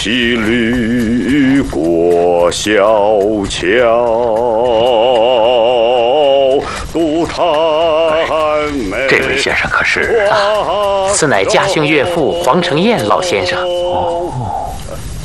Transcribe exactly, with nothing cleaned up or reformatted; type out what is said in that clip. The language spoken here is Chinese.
骑驴过小桥，独叹美。 这位先生可是啊，此乃家兄岳父黄承彦老先生。哦。